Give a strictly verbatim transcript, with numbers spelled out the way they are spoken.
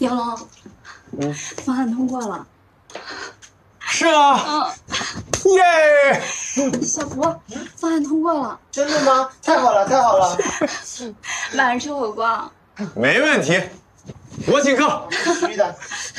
杨龙，嗯，方案通过了。 是吗？嗯，耶！ 小福，方案通过了。 真的吗？太好了，太好了！ 晚上吃火锅。 没问题，我请客。 必须的。